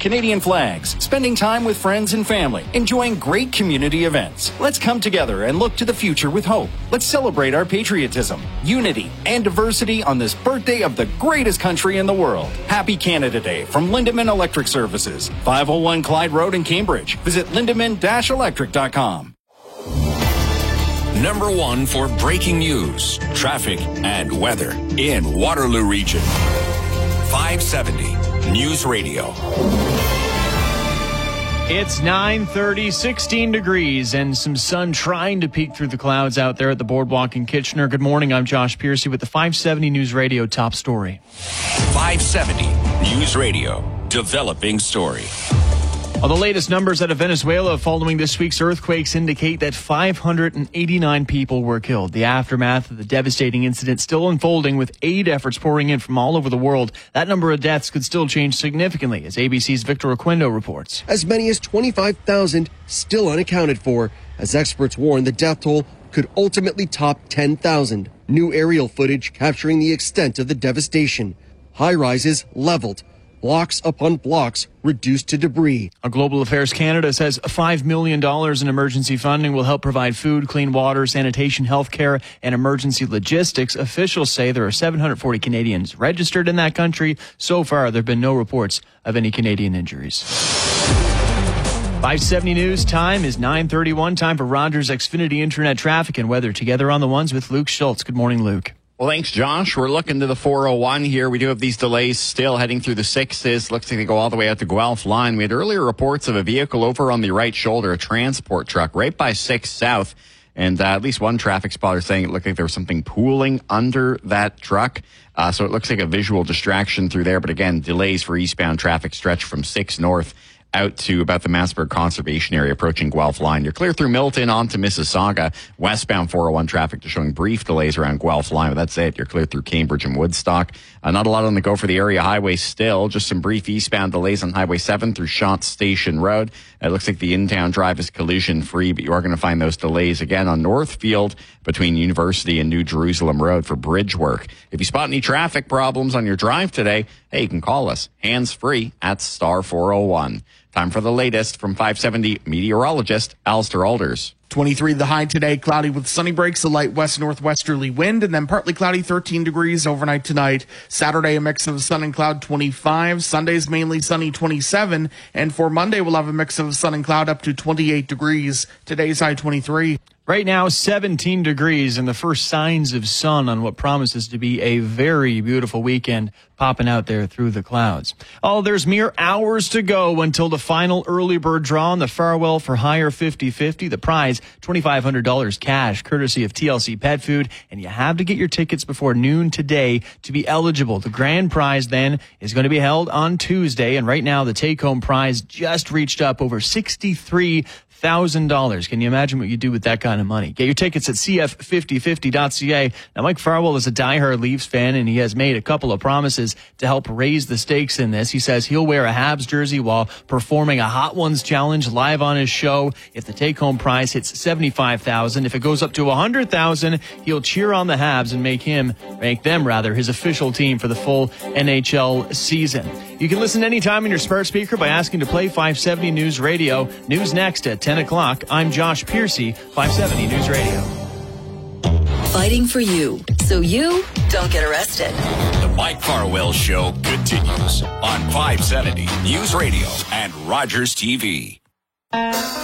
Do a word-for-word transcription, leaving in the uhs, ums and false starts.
Canadian flags, spending time with friends and family, enjoying great community events. Let's come together and look to the future with hope. Let's celebrate our patriotism, unity, and diversity on this birthday of the greatest country in the world. Happy Canada Day from Lindemann Electric Services, five oh one Clyde Road in Cambridge. Visit lindemann dash electric dot com. Number one for breaking news, traffic, and weather in Waterloo Region. five seventy News Radio. It's nine thirty, sixteen degrees, and some sun trying to peek through the clouds out there at the boardwalk in Kitchener. Good morning, I'm Josh Piercy with the five seventy News Radio top story. five seventy News Radio, developing story. Well, the latest numbers out of Venezuela following this week's earthquakes indicate that five hundred eighty-nine people were killed. The aftermath of the devastating incident still unfolding, with aid efforts pouring in from all over the world. That number of deaths could still change significantly, as A B C's Victor Oquendo reports. As many as twenty-five thousand still unaccounted for, as experts warn the death toll could ultimately top ten thousand. New aerial footage capturing the extent of the devastation. High-rises leveled. Blocks upon blocks reduced to debris. A Global Affairs Canada says five million dollars in emergency funding will help provide food, clean water, sanitation, healthcare, and emergency logistics. Officials say there are seven hundred forty Canadians registered in that country. So far, there have been no reports of any Canadian injuries. five seventy News time is nine thirty-one. Time for Rogers Xfinity Internet traffic and weather together on the ones with Luke Schultz. Good morning, Luke. Well, thanks, Josh. We're looking to the four oh one here. We do have these delays still heading through the sixes. Looks like they go all the way out to Guelph line. We had earlier reports of a vehicle over on the right shoulder, a transport truck, right by six South. And uh, at least one traffic spotter saying it looked like there was something pooling under that truck. Uh, so it looks like a visual distraction through there. But again, delays for eastbound traffic stretch from six North out to about the Mansburg Conservation Area approaching Guelph line. You're clear through Milton on to Mississauga. Westbound four oh one traffic just showing brief delays around Guelph line, but that's it. You're clear through Cambridge and Woodstock. Uh, not a lot on the go for the area highway still. Just some brief eastbound delays on Highway seven through Shant Station Road. It looks like the in-town drive is collision free, but you are going to find those delays again on Northfield between University and New Jerusalem Road for bridge work. If you spot any traffic problems on your drive today, hey, you can call us hands-free at star four oh one. Time for the latest from five seventy meteorologist Alistair Alders. twenty-three the high today, cloudy with sunny breaks, a light west-northwesterly wind, and then partly cloudy, thirteen degrees overnight tonight. Saturday, a mix of sun and cloud, twenty-five. Sunday's mainly sunny, twenty-seven. And for Monday, we'll have a mix of sun and cloud up to twenty-eight degrees. Today's high, twenty-three. Right now, seventeen degrees and the first signs of sun on what promises to be a very beautiful weekend popping out there through the clouds. Oh, there's mere hours to go until the final early bird draw on the Farwell for Hire fifty fifty. The prize, twenty-five hundred dollars cash, courtesy of T L C Pet Food. And you have to get your tickets before noon today to be eligible. The grand prize then is going to be held on Tuesday. And right now, the take-home prize just reached up over sixty-three thousand dollars. Can you imagine what you do with that kind of money? Get your tickets at c f fifty fifty dot c a. Now, Mike Farwell is a diehard Leafs fan, and he has made a couple of promises to help raise the stakes in this. He says he'll wear a Habs jersey while performing a Hot Ones challenge live on his show. If the take-home prize hits seventy-five thousand dollars, if it goes up to one hundred thousand dollars, he'll cheer on the Habs and make him, make them rather, his official team for the full N H L season. You can listen anytime on your smart speaker by asking to play five seventy News Radio. News next at ten o'clock. I'm Josh Piercy, five seventy News Radio. Fighting for you, so you don't get arrested. The Mike Farwell Show continues on five seventy News Radio and Rogers T V.